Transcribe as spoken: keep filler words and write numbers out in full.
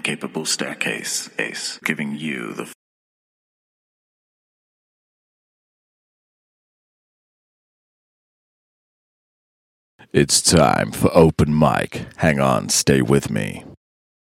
capable staircase, Ace, giving you the It's time for open mic. Hang on, stay with me.